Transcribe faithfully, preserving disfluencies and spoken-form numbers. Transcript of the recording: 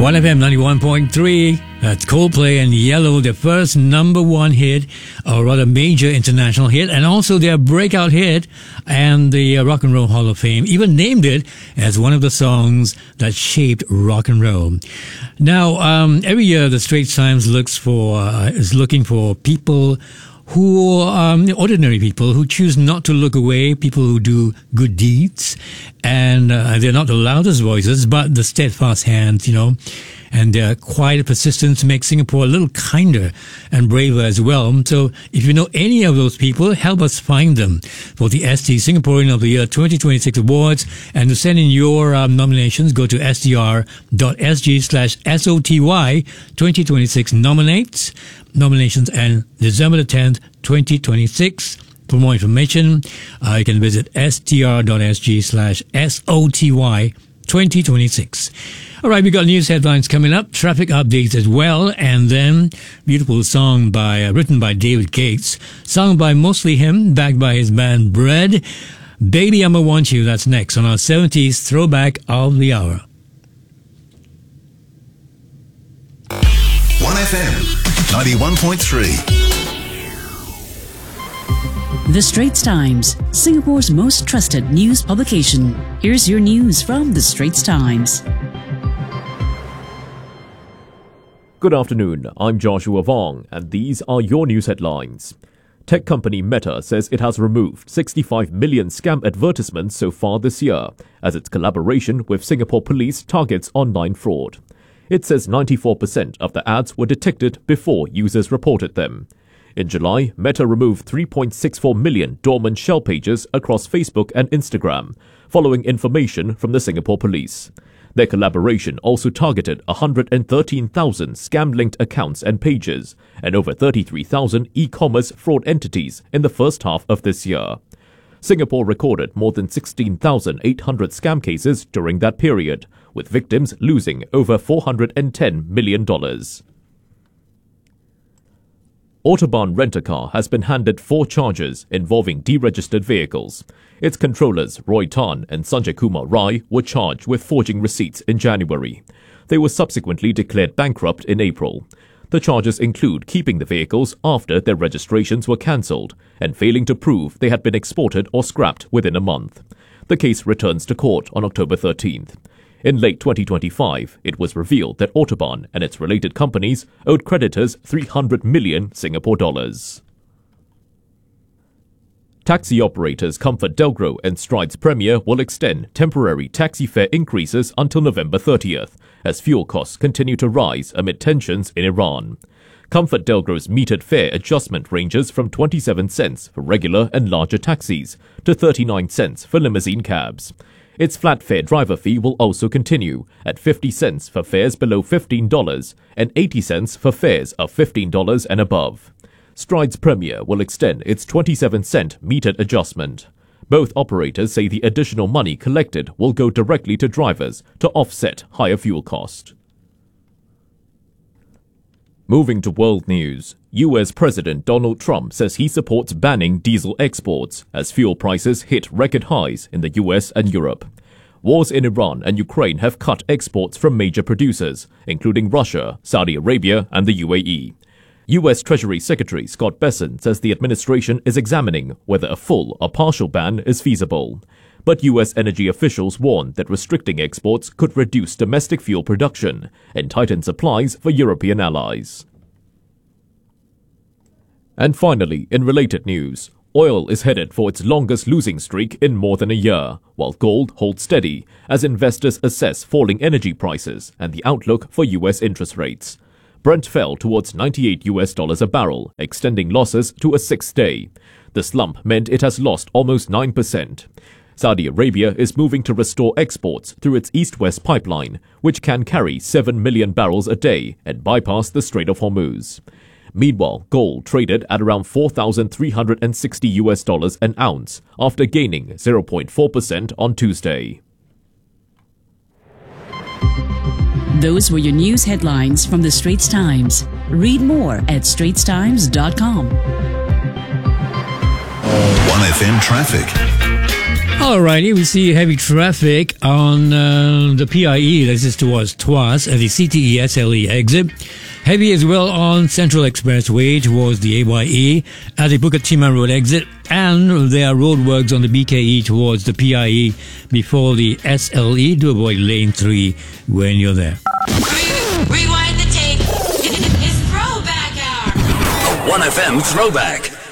one F M ninety-one point three. That's Coldplay and Yellow, their first number one hit, or rather major international hit, and also their breakout hit, and the uh, Rock and Roll Hall of Fame even named it as one of the songs that shaped rock and roll. Now, um, every year the Straits Times looks for uh, is looking for people who um, ordinary people who choose not to look away, people who do good deeds, and uh, they're not the loudest voices, but the steadfast hands, you know, and their quiet persistence makes Singapore a little kinder and braver as well. So if you know any of those people, help us find them for the S T Singaporean of the Year twenty twenty-six Awards. And to send in your um, nominations, go to sdr.sg slash SOTY twenty twenty-six nominates, nominations, and December the tenth, twenty twenty-six. For more information, uh, you can visit str.sg slash SOTY twenty twenty-six. All right, we got news headlines coming up, traffic updates as well, and then beautiful song by uh, written by David Gates, sung by mostly him, backed by his band Bread. Baby, I'ma Want You. That's next on our seventies throwback of the hour. one F M ninety-one point three. The Straits Times, Singapore's most trusted news publication. Here's your news from The Straits Times. Good afternoon, I'm Joshua Vong, and these are your news headlines. Tech company Meta says it has removed sixty-five million scam advertisements so far this year, as its collaboration with Singapore Police targets online fraud. It says ninety-four percent of the ads were detected before users reported them. In July, Meta removed three point six four million dormant shell pages across Facebook and Instagram, following information from the Singapore Police. Their collaboration also targeted one hundred thirteen thousand scam-linked accounts and pages, and over thirty-three thousand e-commerce fraud entities in the first half of this year. Singapore recorded more than sixteen thousand eight hundred scam cases during that period, with victims losing over four hundred ten million dollars. Autobahn Rent-A-Car has been handed four charges involving deregistered vehicles. Its controllers Roy Tan and Sanjay Kumar Rai were charged with forging receipts in January. They were subsequently declared bankrupt in April. The charges include keeping the vehicles after their registrations were cancelled and failing to prove they had been exported or scrapped within a month. The case returns to court on October thirteenth. In late twenty twenty-five, it was revealed that Autobahn and its related companies owed creditors three hundred million Singapore dollars. Taxi operators Comfort Delgro and Strides Premier will extend temporary taxi fare increases until November thirtieth, as fuel costs continue to rise amid tensions in Iran. Comfort Delgro's metered fare adjustment ranges from twenty-seven cents for regular and larger taxis to thirty-nine cents for limousine cabs. Its flat fare driver fee will also continue at fifty cents for fares below fifteen dollars and eighty cents for fares of fifteen dollars and above. Strides Premier will extend its twenty-seven cent metered adjustment. Both operators say the additional money collected will go directly to drivers to offset higher fuel cost. Moving to world news, U S President Donald Trump says he supports banning diesel exports as fuel prices hit record highs in the U S and Europe. Wars in Iran and Ukraine have cut exports from major producers, including Russia, Saudi Arabia, and the U A E. U S Treasury Secretary Scott Bessent says the administration is examining whether a full or partial ban is feasible. But U S energy officials warn that restricting exports could reduce domestic fuel production and tighten supplies for European allies. And finally, in related news, oil is headed for its longest losing streak in more than a year, while gold holds steady as investors assess falling energy prices and the outlook for U S interest rates. Brent fell towards ninety-eight U S dollars a barrel, extending losses to a sixth day. The slump meant it has lost almost nine percent. Saudi Arabia is moving to restore exports through its East-West pipeline, which can carry seven million barrels a day and bypass the Strait of Hormuz. Meanwhile, gold traded at around four thousand three hundred sixty U S dollars an ounce after gaining zero point four percent on Tuesday. Those were your news headlines from The Straits Times. Read more at straits times dot com. one F M traffic. Alrighty, we see heavy traffic on uh, the P I E, this is towards Tuas, at the C T E S L E exit. Heavy as well on Central Expressway towards the A Y E at the Bukit Timah Road exit. And there are roadworks on the B K E towards the P I E before the S L E to avoid lane three when you're there. Rewind the tape. It's throwback hour. A one F M throwback.